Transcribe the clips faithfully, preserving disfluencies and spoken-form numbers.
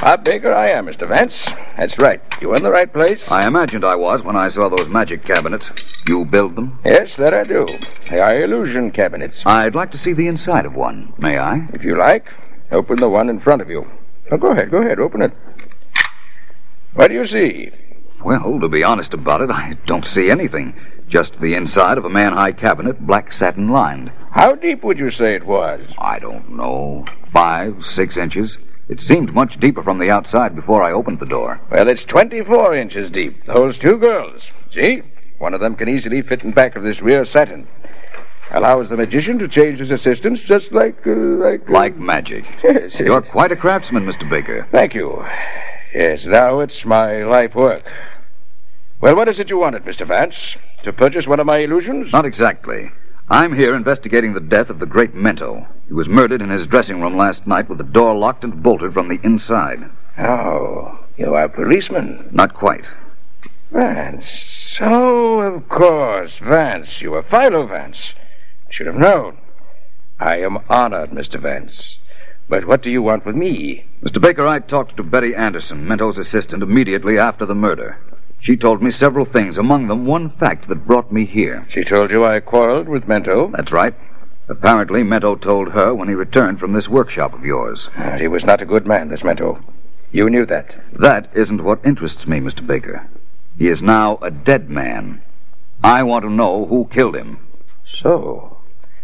Bob Baker, I am, Mister Vance. That's right. You're in the right place. I imagined I was when I saw those magic cabinets. You build them? Yes, that I do. They are illusion cabinets. I'd like to see the inside of one. May I? If you like, open the one in front of you. Oh, go ahead, go ahead, open it. What do you see? Well, to be honest about it, I don't see anything. Just the inside of a man-high cabinet, black satin lined. How deep would you say it was? I don't know. Five, six inches. It seemed much deeper from the outside before I opened the door. Well, it's twenty-four inches deep. Holds two girls. See? One of them can easily fit in back of this rear satin. Allows the magician to change his assistants just like... Uh, like... Uh... Like magic. Yes. You're quite a craftsman, Mister Baker. Thank you. Yes, now it's my life work. Well, what is it you wanted, Mister Vance? To purchase one of my illusions? Not exactly. I'm here investigating the death of the great Mento. He was murdered in his dressing room last night with the door locked and bolted from the inside. Oh, you are a policeman? Not quite. Vance. Oh, of course, Vance. You are Philo Vance. I should have known. I am honored, Mister Vance. But what do you want with me? Mister Baker, I talked to Betty Anderson, Mento's assistant, immediately after the murder. She told me several things, among them one fact that brought me here. She told you I quarreled with Mento? That's right. Apparently, Mento told her when he returned from this workshop of yours. Uh, he was not a good man, this Mento. You knew that. That isn't what interests me, Mister Baker. He is now a dead man. I want to know who killed him. So,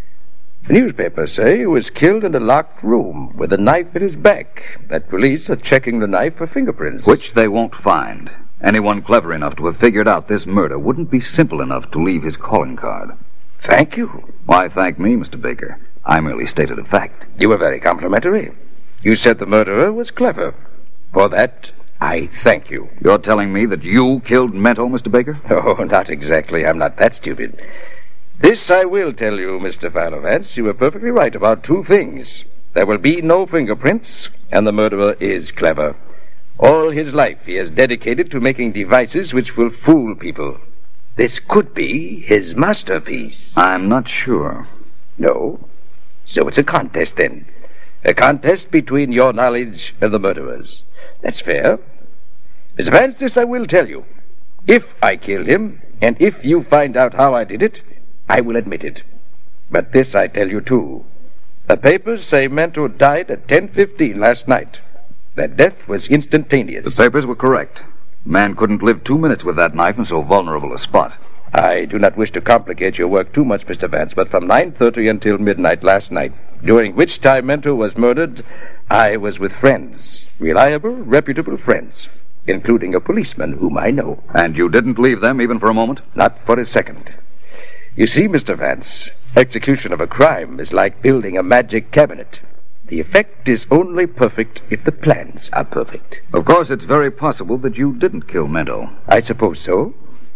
the newspapers say he was killed in a locked room with a knife in his back. That police are checking the knife for fingerprints. Which they won't find. Anyone clever enough to have figured out this murder wouldn't be simple enough to leave his calling card. Thank you. Why thank me, Mister Baker? I merely stated a fact. You were very complimentary. You said the murderer was clever. For that, I thank you. You're telling me that you killed Mento, Mister Baker? Oh, not exactly. I'm not that stupid. This I will tell you, Mister Philo Vance. You were perfectly right about two things. There will be no fingerprints, and the murderer is clever. All his life he has dedicated to making devices which will fool people. This could be his masterpiece. I'm not sure. No? So it's a contest, then. A contest between your knowledge and the murderer's. That's fair. Mister Vance, this I will tell you. If I killed him, and if you find out how I did it, I will admit it. But this I tell you, too. The papers say Mento died at ten fifteen last night. That death was instantaneous. The papers were correct. Man couldn't live two minutes with that knife in so vulnerable a spot. I do not wish to complicate your work too much, Mister Vance, but from nine thirty until midnight last night, during which time Mento was murdered, I was with friends. Reliable, reputable friends, including a policeman whom I know. And you didn't leave them even for a moment? Not for a second. You see, Mister Vance, execution of a crime is like building a magic cabinet. The effect is only perfect if the plans are perfect. Of course, it's very possible that you didn't kill Mento. I suppose so.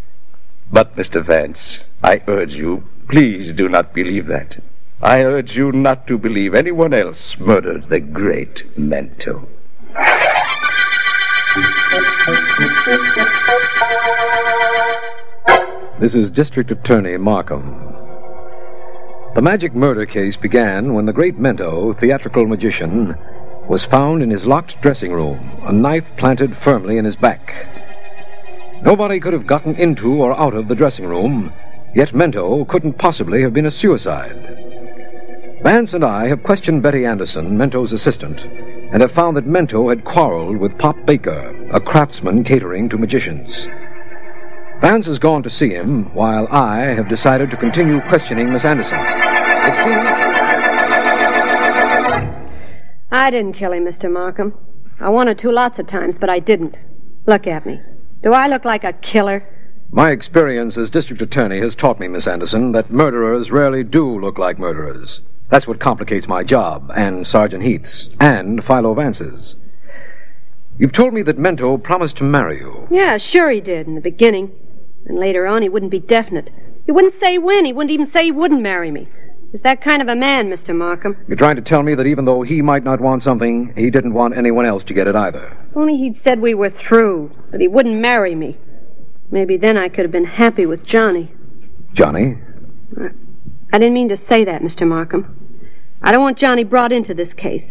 But, Mister Vance, I urge you, please do not believe that. I urge you not to believe anyone else murdered the great Mento. This is District Attorney Markham. The magic murder case began when the great Mento, theatrical magician, was found in his locked dressing room, a knife planted firmly in his back. Nobody could have gotten into or out of the dressing room, yet Mento couldn't possibly have been a suicide. Vance and I have questioned Betty Anderson, Mento's assistant, and have found that Mento had quarreled with Pop Baker, a craftsman catering to magicians. Vance has gone to see him, while I have decided to continue questioning Miss Anderson. It seems... I didn't kill him, Mister Markham. I wanted to lots of times, but I didn't. Look at me. Do I look like a killer? My experience as district attorney has taught me, Miss Anderson, that murderers rarely do look like murderers. That's what complicates my job, and Sergeant Heath's, and Philo Vance's. You've told me that Mento promised to marry you. Yeah, sure he did, in the beginning. And later on, he wouldn't be definite. He wouldn't say when. He wouldn't even say he wouldn't marry me. He's that kind of a man, Mister Markham. You're trying to tell me that even though he might not want something, he didn't want anyone else to get it either. Only he'd said we were through, that he wouldn't marry me. Maybe then I could have been happy with Johnny. Johnny? I didn't mean to say that, Mister Markham. I don't want Johnny brought into this case.